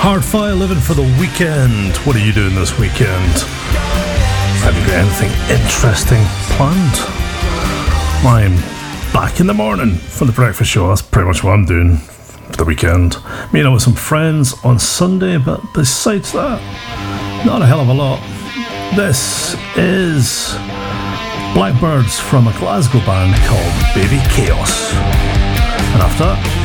Hardfire living for the weekend. What are you doing this weekend? Have you got anything interesting planned? I'm back in the morning for the breakfast show. That's pretty much what I'm doing for the weekend. Meeting up with some friends on Sunday, but besides that, not a hell of a lot. This is Blackbirds from a Glasgow band called Baby Chaos. And after that,